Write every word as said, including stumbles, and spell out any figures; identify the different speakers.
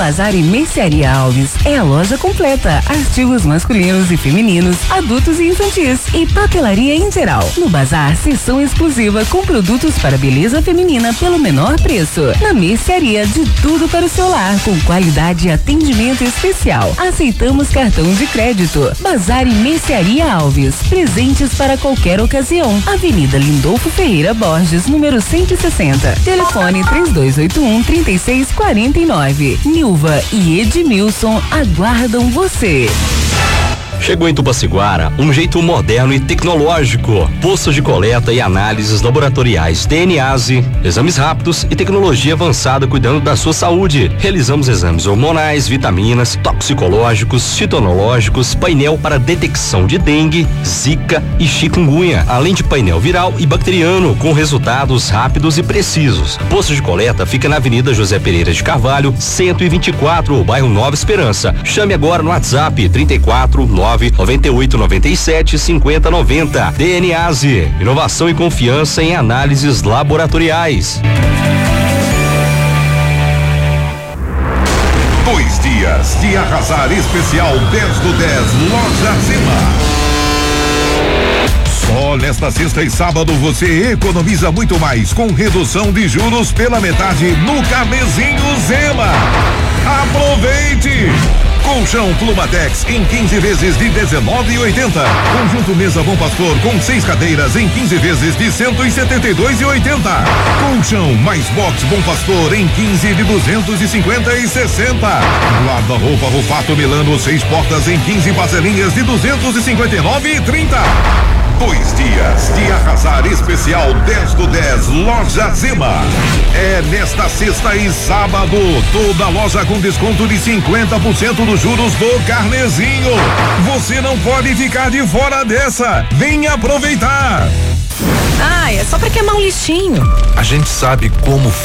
Speaker 1: Bazar e Mercearia Alves é a loja completa, artigos masculinos e femininos, adultos e infantis e papelaria em geral. No Bazar, seção exclusiva com produtos para beleza feminina pelo menor preço. Na Mercearia, de tudo para o seu lar, com qualidade e atendimento especial. Aceitamos cartão de crédito. Bazar e Mercearia Alves, presentes para qualquer ocasião. Avenida Lindolfo Ferreira Borges, número cento e sessenta. Telefone três dois oito um, três seis quatro nove. Nilva e Edmilson aguardam você.
Speaker 2: Chegou em Tupaciguara um jeito moderno e tecnológico. Postos de coleta e análises laboratoriais D N A S E, exames rápidos e tecnologia avançada cuidando da sua saúde. Realizamos exames hormonais, vitaminas, toxicológicos, citonológicos, painel para detecção de dengue, zika e chikungunya, além de painel viral e bacteriano com resultados rápidos e precisos. Posto de coleta fica na Avenida José Pereira de Carvalho, cento e vinte e quatro, bairro Nova Esperança. Chame agora no WhatsApp trinta e quatro, nove nove oito nove sete, cinco zero nove zero. D N A S E, inovação e confiança em análises laboratoriais.
Speaker 3: Dois dias de arrasar especial dez do dez Loja Zema. Só nesta sexta e sábado você economiza muito mais com redução de juros pela metade no Carnezinho Zema. Aproveite! Colchão Plumatex em quinze vezes de dezenove e oitenta. Conjunto Mesa Bom Pastor com seis cadeiras em quinze vezes de cento e setenta e dois e oitenta. Colchão mais box Bom Pastor em quinze de duzentos e cinquenta e sessenta. Guarda-roupa Rufato Milano seis portas em quinze parcelinhas de duzentos e cinquenta e nove e trinta. Dois dias de arrasar especial dez do dez Loja Zema. É nesta sexta e sábado, toda loja com desconto de cinquenta por cento dos juros do Carnezinho. Você não pode ficar de fora dessa. Venha aproveitar.
Speaker 4: Ah, é só pra queimar um lixinho.
Speaker 5: A gente sabe como